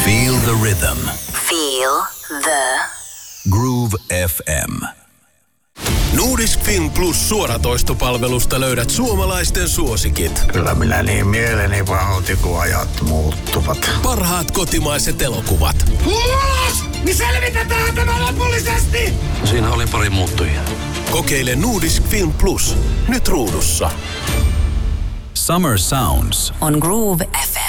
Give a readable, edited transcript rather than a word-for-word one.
Feel the rhythm. Feel the Groove FM. Nordisk Film Plus -suoratoistopalvelusta löydät suomalaisten suosikit. Kyllä minä niin mieleni pahoitin, kun ajat muuttuvat. Parhaat kotimaiset elokuvat. Ulos! Niin selvitetään tämä lopullisesti! Siinä oli pari muuttujaa. Kokeile Nordisk Film Plus. Nyt ruudussa. Summer Sounds on Groove FM.